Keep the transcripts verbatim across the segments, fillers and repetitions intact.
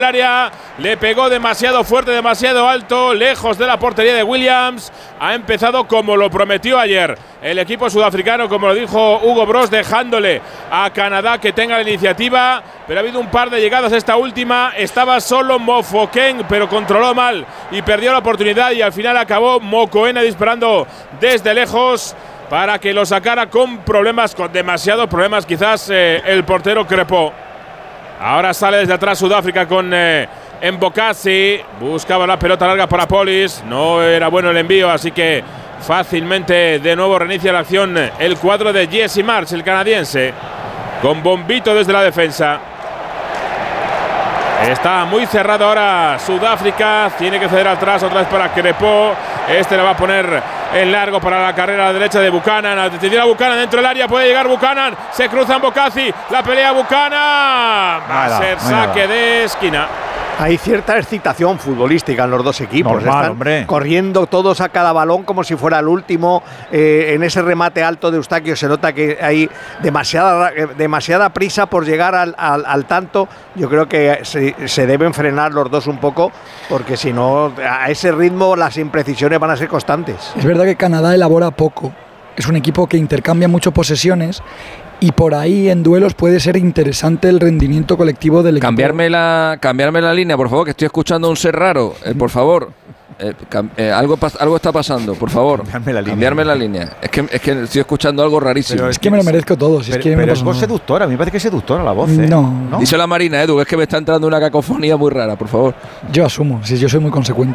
área, le pegó demasiado fuerte, demasiado alto, lejos de la portería de Williams. Ha empezado como lo prometió ayer el equipo sudafricano, como lo dijo Hugo Broos, dejándole a Canadá que tenga la iniciativa, pero ha habido un par de llegadas. Esta última estaba solo Mofokeng, pero controló mal y perdió la oportunidad, y al final acabó Mokoena disparando desde lejos para que lo sacara con problemas, con demasiados problemas quizás eh, el portero Crepó. Ahora sale desde atrás Sudáfrica con eh, Mbokasi. Buscaba la pelota larga para Polis. No era bueno el envío, así que fácilmente de nuevo reinicia la acción el cuadro de Jesse Marsh, el canadiense, con Bombito desde la defensa. Está muy cerrado ahora Sudáfrica. Tiene que ceder atrás otra vez para Crepó. Este le va a poner en largo para la carrera a la derecha de Buchanan. Atención a Buchanan dentro del área. Puede llegar Buchanan. Se cruza Mbokasi. La pelea Buchanan. Va a ser saque de esquina. Hay cierta excitación futbolística en los dos equipos. Normal, Están hombre. corriendo todos a cada balón como si fuera el último. Eh, en ese remate alto de Eustaquio se nota que hay demasiada, demasiada prisa por llegar al, al, al tanto. Yo creo que se, se deben frenar los dos un poco, porque si no, a ese ritmo las imprecisiones van a ser constantes. Es verdad que Canadá elabora poco. Es un equipo que intercambia mucho posesiones, y por ahí en duelos puede ser interesante el rendimiento colectivo del equipo. Cambiarme la, cambiarme la línea, por favor, que estoy escuchando un ser raro. Eh, por favor, eh, eh, algo, algo está pasando, por favor. Cambiarme la línea. Cambiarme la línea. Es que, es que estoy escuchando algo rarísimo. Pero es que me lo merezco todo. Si Pero, es, que pero es no voz seductora, a mí me parece que es seductora la voz. ¿eh? No. ¿No? Díselo a Marina, Edu, es que me está entrando una cacofonía muy rara, por favor. Yo asumo, si yo soy muy consecuente.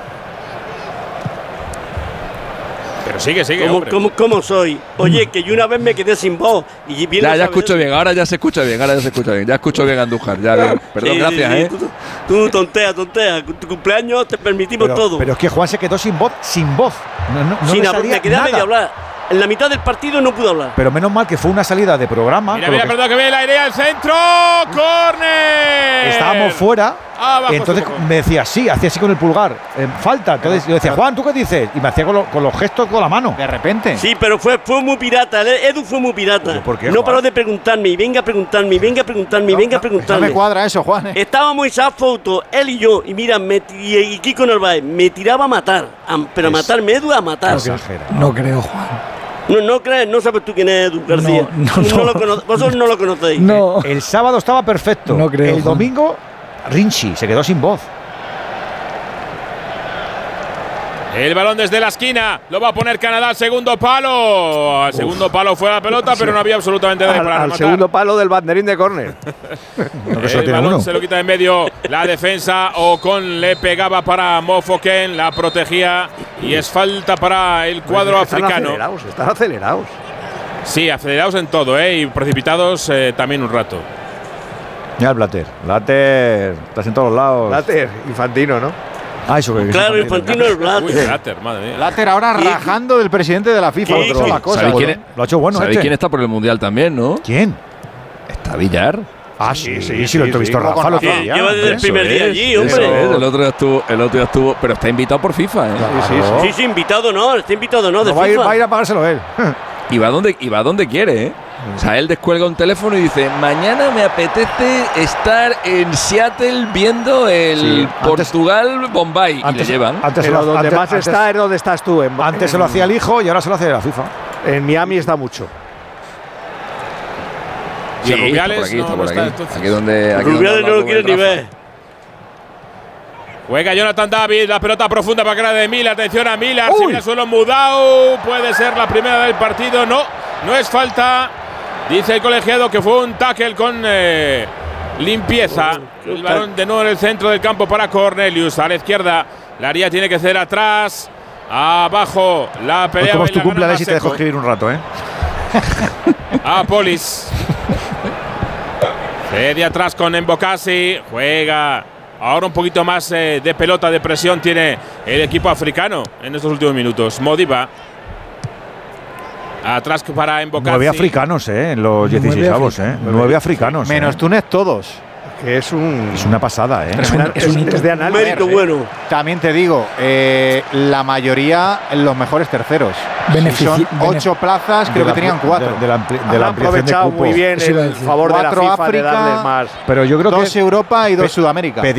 Pero sigue, sigue, ¿Cómo, hombre. cómo, ¿Cómo soy? Oye, que yo una vez me quedé sin voz. Y bien Ya, lo ya sabes. escucho bien, ahora ya se escucha bien, ahora ya se escucha bien. Ya escucho bien a Andújar, ya bien. Perdón, Sí, sí, gracias, sí, ¿eh? Tú, tú tontea, tontea. Tu cumpleaños te permitimos Pero, todo. pero es que Juan se quedó sin voz, sin voz. No, no, no Sin le hablar, salía me quedé a medio nada. hablar. En la mitad del partido no pude hablar. Pero menos mal que fue una salida de programa. Mira, con mira, lo que perdón, que viene la idea al centro. ¡Córner! estábamos fuera. Abajo Entonces su poco. me decía sí, hacía así con el pulgar. eh, falta. Entonces yo decía, Juan, ¿tú qué dices? Y me hacía con, lo- con los gestos con la mano. De repente. Sí, pero fue, fue muy pirata. Edu fue muy pirata. ¿Pero por qué, no Juan? paró de preguntarme, y venga a preguntarme, y venga a preguntarme, y venga a No preguntarme. me cuadra eso, Juan. ¿eh? Estábamos en esa foto, él y yo, y mira, me, y, y Kiko Narváez, me tiraba a matar. A, pero a Es- matarme, Edu, a matar. Exagera. No creo, Juan. No, no crees, no sabes tú quién es Edu García. No, Tú no, no. lo cono- vosotros no lo conocéis. No. El sábado estaba perfecto. No creo, El Juan. domingo, Rinchi se quedó sin voz. El balón desde la esquina. Lo va a poner Canadá al segundo palo. Al segundo palo fue la pelota, pero no había absolutamente nada Al, para al rematar. segundo palo del banderín de córner. No, que solo El tiene balón uno. se lo quita de en medio la defensa. Ocon le pegaba para Mofoken, la protegía, y es falta para el cuadro Están africano. acelerados, están acelerados. Sí, acelerados en todo, ¿eh? Y precipitados eh, también un rato. Ya el Blatter. Blatter, estás en todos lados. Blatter, Infantino, ¿no? Ah, eso que Claro, Infantino es Uy, Blatter. Blatter, madre mía. Blatter ahora Sí. rajando del presidente de la FIFA. Sí, que son sí. las cosas. ¿Sabéis quién, Bueno, lo ha hecho bueno ¿sabéis este. quién está por el Mundial también, no? ¿Quién? Está Villar. Ah, sí, sí, sí, sí, lo he sí, visto sí, Rafa con el otro Sí, día. lleva desde el hombre. primer día allí, Eso hombre. es, el otro día estuvo, el otro día estuvo, pero está invitado por FIFA, ¿eh? Claro. Sí, sí, invitado no, está invitado no, de No, va, a ir, FIFA. va a ir a pagárselo él. Y va donde, y va donde quiere, ¿eh? O sea, él descuelga un teléfono y dice, mañana me apetece estar en Seattle viendo el Sí, antes- Portugal-Bombay. Y le Antes, llevan. antes, se Pero lo, donde antes, más antes- está es donde estás tú. En, antes se lo hacía el hijo y ahora se lo hace la FIFA. En Miami está mucho. Y Sí, Rubiales está por aquí, no, está no por está, aquí. entonces. Aquí donde, aquí donde Rubiales no habla lo con quiere el ni Rafa. ver. Juega Jonathan David, la pelota profunda para cara de Miller. Atención a Miller, Uy. se viene al suelo Mudau. Puede ser la primera del partido. No, no es falta. Dice el colegiado que fue un tackle con eh, limpieza. El balón de nuevo en el centro del campo para Cornelius. A la izquierda, la área tiene que ser atrás. Abajo, la Hoy pelea. como es tu y la gana cumpleaños y te Maseco. dejo escribir un rato, ¿eh? A Polis. Cede atrás con Mbokasi. Juega. Ahora un poquito más eh, de pelota, de presión tiene el equipo africano en estos últimos minutos. Modiba. Atrás para Mbokasi. Nueve africanos, ¿eh? En los Nueve dieciséis avos, ¿eh? africanos. Nueve africanos. Menos ¿eh? Túnez todos. que es un Es una pasada, ¿eh? Es un- es, es un hito. es de Un análisis. mérito ¿eh? bueno. También te digo, eh, la mayoría en los mejores terceros. Benefici- Son bene- ocho plazas, creo De que la- tenían cuatro. De, de la, ampli- de Han la ampliación de aprovechado cupo. muy bien Eso iba a el decir. favor de la Cuatro FIFA de África, darles más. Pero yo creo dos que Europa y dos pe- Sudamérica.